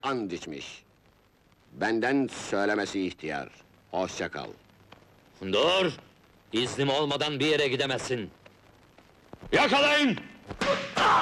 and içmiş. Benden söylemesi ihtiyar. Hoşça kal. Dur! İznim olmadan bir yere gidemezsin. Yakalayın!